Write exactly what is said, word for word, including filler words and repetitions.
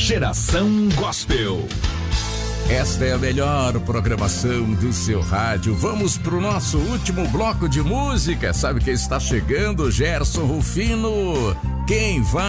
Geração Gospel. Esta é a melhor programação do seu rádio. Vamos pro nosso último bloco de música. Sabe quem está chegando? Gerson Rufino. Quem vai